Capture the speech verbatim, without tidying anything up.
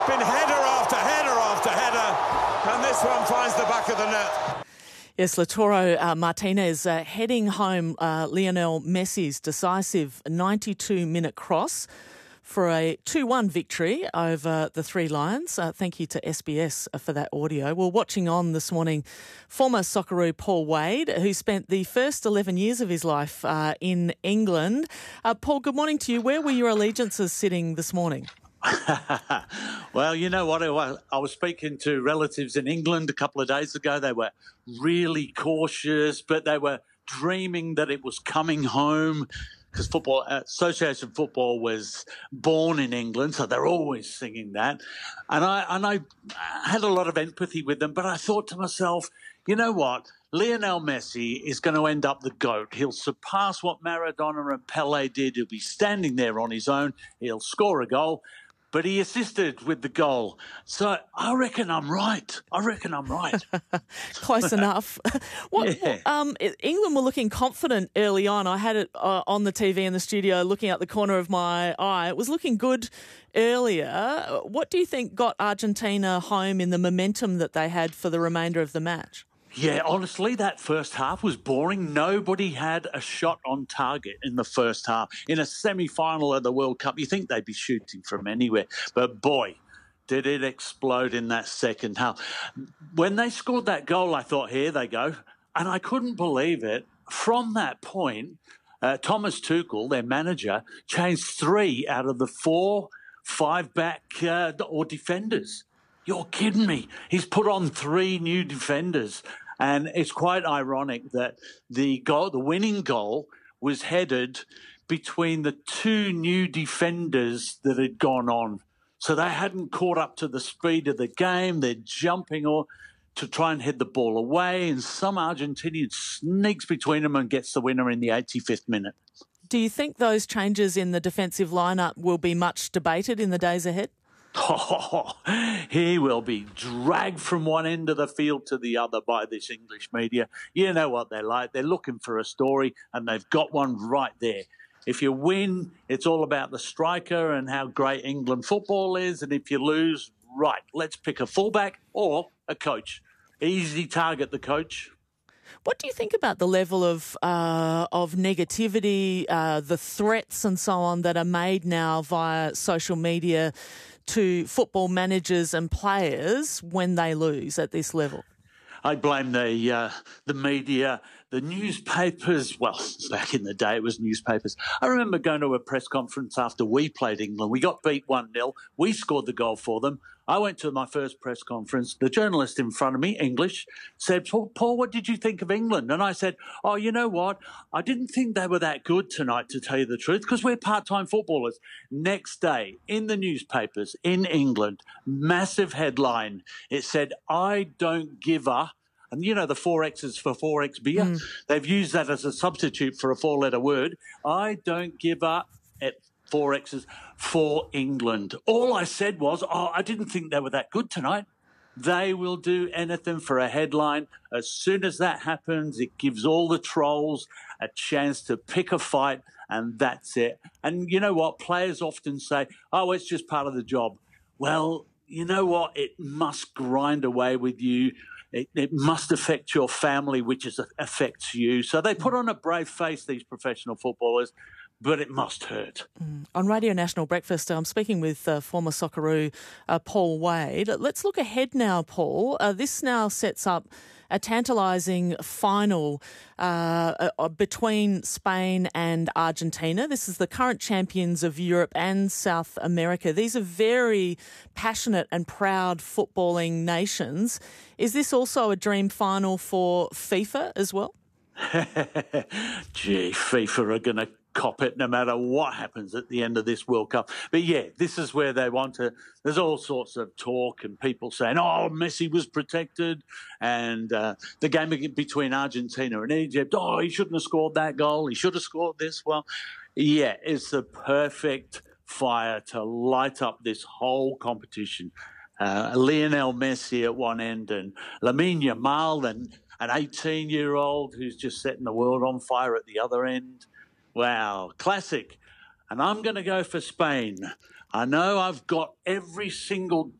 Been header after header after header, and this one finds the back of the net. Yes, Lautaro uh, Martinez uh, heading home uh, Lionel Messi's decisive ninety-two minute cross for a two one victory over the Three Lions. Uh, thank you to S B S for that audio. We're watching on this morning former Socceroo Paul Wade, who spent the first eleven years of his life uh, in England. Uh, Paul, good morning to you. Where were your allegiances sitting this morning? Well, you know what? I was speaking to relatives in England a couple of days ago. They were really cautious, but they were dreaming that it was coming home because football, Association Football was born in England, so they're always singing that. And I and I had a lot of empathy with them, but I thought to myself, you know what? Lionel Messi is going to end up the GOAT. He'll surpass what Maradona and Pelé did. He'll be standing there on his own. He'll score a goal. But he assisted with the goal. So I reckon I'm right. I reckon I'm right. Close enough. What, yeah. um, England were looking confident early on. I had it uh, on the T V in the studio looking out the corner of my eye. It was looking good earlier. What do you think got Argentina home in the momentum that they had for the remainder of the match? Yeah, honestly, that first half was boring. Nobody had a shot on target in the first half. In a semi-final of the World Cup, you think they'd be shooting from anywhere. But boy, did it explode in that second half. When they scored that goal, I thought, here they go. And I couldn't believe it. From that point, uh, Thomas Tuchel, their manager, changed three out of the four five-back uh, or defenders. You're kidding me. He's put on three new defenders. And it's quite ironic that the goal, the winning goal was headed between the two new defenders that had gone on. So they hadn't caught up to the speed of the game. They're jumping or to try and head the ball away. And some Argentinian sneaks between them and gets the winner in the eighty-fifth minute. Do you think those changes in the defensive lineup will be much debated in the days ahead? Oh, he will be dragged from one end of the field to the other by this English media. You know what they're like. They're looking for a story, and they've got one right there. If you win, it's all about the striker and how great England football is. And if you lose, right, let's pick a fullback or a coach. Easy target, the coach. What do you think about the level of uh, of negativity, uh, the threats and so on that are made now via social media to football managers and players when they lose at this level? I blame the uh, the media, the newspapers. Well, back in the day, it was newspapers. I remember going to a press conference after we played England. We got beat one nil. We scored the goal for them. I went to my first press conference. The journalist in front of me, English, said, Paul, what did you think of England? And I said, oh, you know what? I didn't think they were that good tonight, to tell you the truth, because we're part-time footballers. Next day, in the newspapers in England, massive headline. It said, I don't give a... And, you know, the four X's for four X beer. Mm. They've used that as a substitute for a four-letter word. I don't give up at four X's for England. All I said was, oh, I didn't think they were that good tonight. They will do anything for a headline. As soon as that happens, it gives all the trolls a chance to pick a fight, and that's it. And you know what? Players often say, oh, it's just part of the job. Well, you know what? It must grind away with you. It, it must affect your family, which is, affects you. So they put on a brave face, these professional footballers, but it must hurt. Mm. On Radio National Breakfast, I'm speaking with uh, former Socceroo uh, Paul Wade. Let's look ahead now, Paul. Uh, this now sets up a tantalising final uh, uh, between Spain and Argentina. This is the current champions of Europe and South America. These are very passionate and proud footballing nations. Is this also a dream final for FIFA as well? Gee, FIFA are going to cop it no matter what happens at the end of this World Cup. But yeah, this is where they want to, there's all sorts of talk and people saying, oh, Messi was protected, and uh, the game between Argentina and Egypt, oh, he shouldn't have scored that goal, he should have scored this. Well, yeah, it's the perfect fire to light up this whole competition. Uh, Lionel Messi at one end and Lamine Yamal, and an eighteen-year-old who's just setting the world on fire at the other end. Wow, classic. And I'm going to go for Spain. I know I've got every single